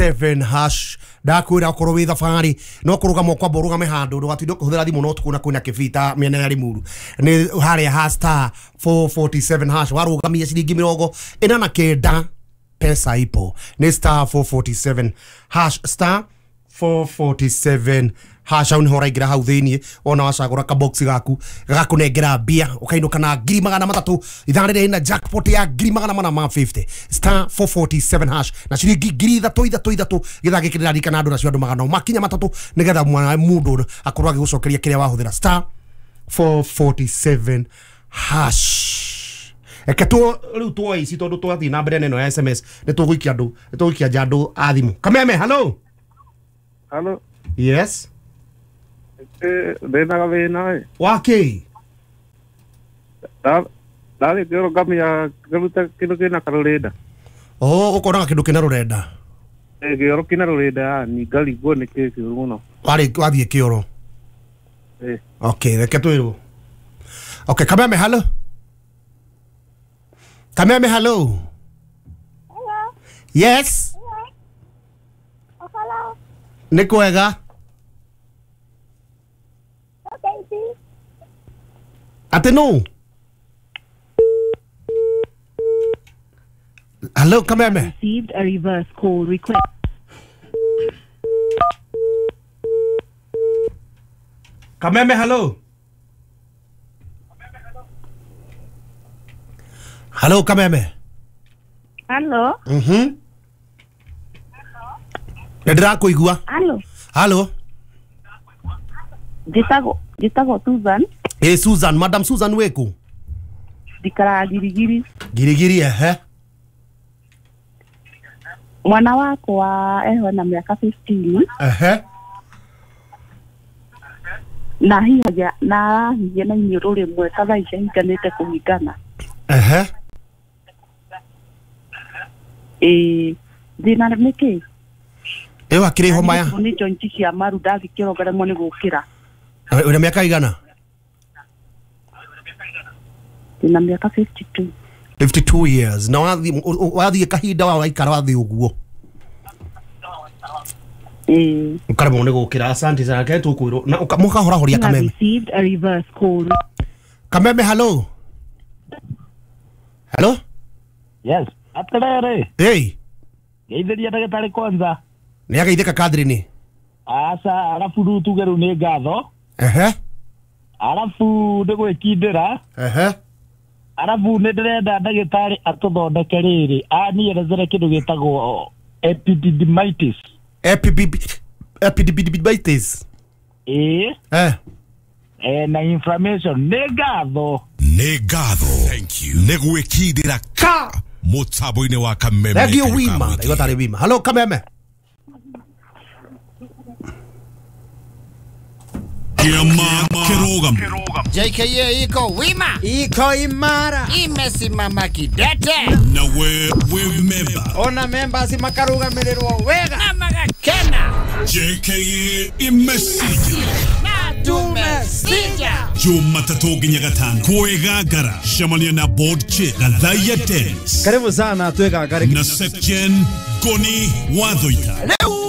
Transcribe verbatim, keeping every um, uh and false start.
seven hash ndakwira korwo wi thabari no kurugamo kwa boruga me handu ndugatindo kuhuthira thimu no tukuna kwina kibita miena ya rimuru ni haria ha star four forty-seven hash warugamia ciringi mirongo ina na kenda pesa ipo ni star four forty-seven hash star four forty-seven hash au ni horaigira hau thini ona wacagura ka box gaku gakunengera bia ukainuka na ngiri magana matatu ithanire ina jackpot ya ngiri magana mana ma fifty star four forty-seven hash na ciringi ngiri ithatu ithatu ithatu githage kirira rika na andu na cio andu magana makinya matatu nigetha mundu akorwo agigucokeria kiria wahuthira star four forty-seven hash eketu riu twoici tondu twathi na mbere neno ya S M S ni tuguikia andu ni tuguikia jandu athimu kameme hello hello yes eh bena gavena wake da dale kero gamia gamuta kino kina karoleda oh ukona kindu kina rurenda eh kero kina rureda ni gali gone ke kiruno wari wathie kioro eh okay reke twiru okay kameme hello kameme hello hello yes hello hello ni kwega ate no hello kameme received a reverse call request kameme hello hello kameme hello mhm ndira kuigua hello hello Jitago Jitago Susan eh Susan madam Susan weku dikara girigiri girigiri eh mwana wako wa eho na miaka fifteen eh na hiya na hiya na nyirore mwe kaba ishahikanete kuhigana eh eh dina neke ewa kire homa ya ni jonchi cia maru ndathi kiro gare mone gukira una miaka igana dina miaka fifty-two fifty-two years na wathi wathi kahinda wa waikara wathi uguo eh ukara mone gukira asante sana ke tukwiro na muka hora horia kameme received a reverse call kameme hello hello yes atere hey geithiria ndagitari kwanza ni agaithika kadrini asa alafu ru tugeru ni ngatho ehe alafu ndigwikindira ehe alafu ndirenda ndagitari atuthondeke riri ani erezere kindu gitagwo epididymitis epididymitis eh eh eh na inflammation ni ngatho ni ngatho thank you nigwikindira ka mutabo-ini wa kameme thank you wima igotari wima hello kameme Kiama Kirogam J K A iko wima iko imara imesimama kidete na we we member ona members makarugamirwo wega na magakena J K A imesija na tumesija Jumatatu nginya gatano kwegagara shamania na board che Gathaya Dennis karibu sana twega gari na section Goni Wathoita leo